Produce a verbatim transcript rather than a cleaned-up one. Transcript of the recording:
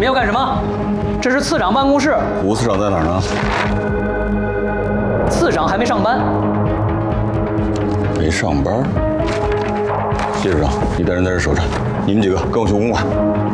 要干什么？这是次长办公室。 吴次长在哪儿呢？ 次长还没上班。 没上班。叶市长，你带人在这守着，你们几个跟我去公馆。